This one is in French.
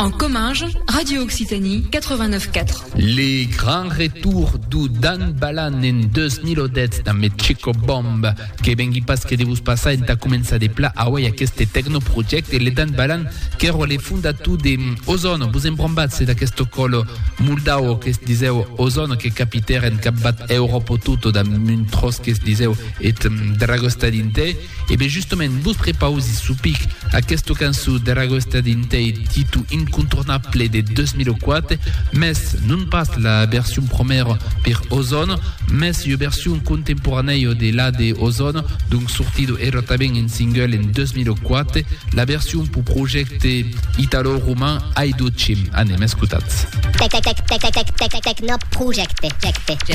En Comminges, Radio Occitanie 89.4. Les grands retours du Dan Balan en 2010 dans Mexico Bomb, que vengui pas que devus passar en ta comença de pla a wei aquest tecnoproject, e le Dan Balan que ero le fundatu de Ozone, vos embrombatse d'aquesto colo moldau que es diseu Ozone, que capiter en capbat Europa tutto da un tros que es diseu et dragostadinte, e be justament vos prepausi supic aquesto cançó dragostadinte titu incontournable de 2004, mais non pas la version première per Ozone, mais la version contemporanea de la de Ozone, donc sortido era también en single en 2004, la version pour projecte italo-roumain Aido Chim. Anem, escutats. Techno project.